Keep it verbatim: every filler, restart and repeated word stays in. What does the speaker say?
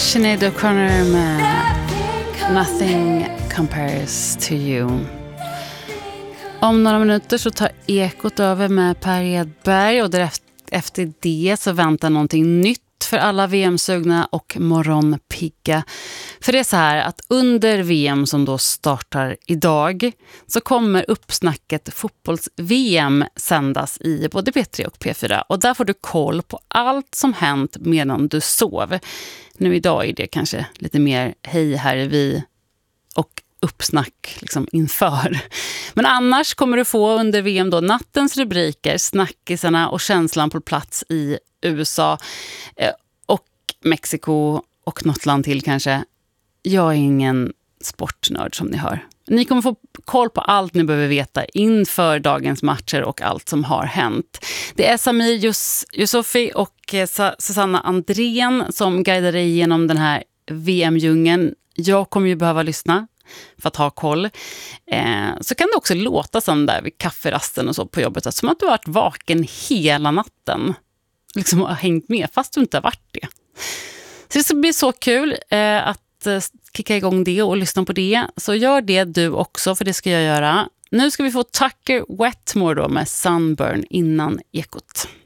Sinead O'Connor med Nothing Compares to You. Om några minuter så tar Ekot över med Per Edberg och därefter, efter det så väntar någonting nytt för alla V M-sugna och morgonpigga. För det är så här att under V M som då startar idag så kommer uppsnacket fotbolls-V M sändas i både P tre och P fyra. Och där får du koll på allt som hänt medan du sov. Nu idag är det kanske lite mer hej här är vi och uppsnack liksom inför. Men annars kommer du få under V M då nattens rubriker, snackisarna och känslan på plats i U S A och Mexiko och något land till kanske. Jag är ingen sportnörd som ni hör. Ni kommer få koll på allt ni behöver veta inför dagens matcher och allt som har hänt. Det är Samir Yus- Yusufi och Susanna Andrén som guidar dig genom den här V M-djungeln. Jag kommer ju behöva lyssna för att ha koll. Eh, så kan det också låta som där vid kafferasten och så på jobbet, som att du har varit vaken hela natten. Liksom har hängt med fast du inte har varit det. Så det ska bli så kul eh, att eh, kicka igång det och lyssna på det. Så gör det du också, för det ska jag göra. Nu ska vi få Tucker Wetmore då med Sunburn innan Ekot.